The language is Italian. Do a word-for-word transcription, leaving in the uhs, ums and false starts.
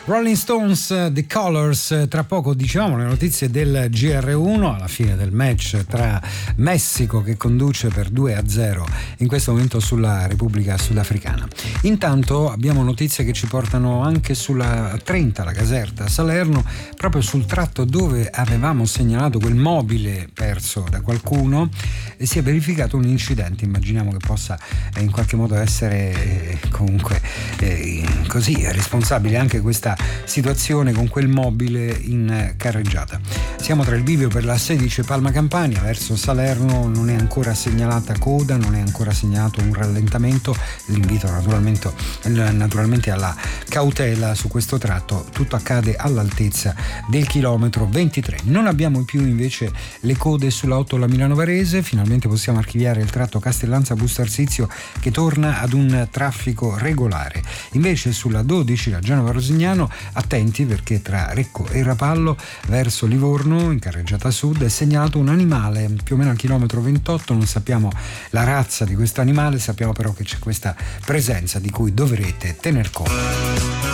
Rolling Stones, The Colors. Tra poco dicevamo le notizie del G R uno alla fine del match tra Messico, che conduce per due a zero in questo momento sulla Repubblica Sudafricana. Intanto abbiamo notizie che ci portano anche sulla trenta, la Caserta Salerno, proprio sul tratto dove avevamo segnalato quel mobile perso da qualcuno, e si è verificato un incidente. Immaginiamo che possa eh, in qualche modo essere eh, comunque eh, così responsabile anche questa situazione con quel mobile in carreggiata. Siamo tra il bivio per la sedici Palma Campania verso Salerno, non è ancora segnalata coda, non è ancora segnalato un rallentamento. L'invito naturalmente, naturalmente alla cautela su questo tratto. Tutto accade all'altezza del chilometro ventitré. Non abbiamo più invece le code sulla otto la Milano Varese, finalmente possiamo archiviare il tratto Castellanza Busto Arsizio, che torna ad un traffico regolare. Invece sulla dodici la Genova Rosignano, attenti perché tra Recco e Rapallo verso Livorno in carreggiata sud è segnalato un animale più o meno al chilometro ventotto. Non sappiamo la razza di questo animale, sappiamo però che c'è questa presenza di cui dovrete tener conto.